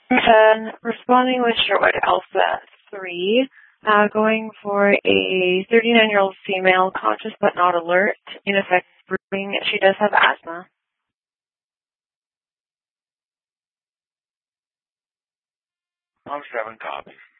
And responding with Sherwood Elsa 3, going for a 39-year-old female, conscious but not alert, in effect breathing. She does have asthma. I'm 7 copies.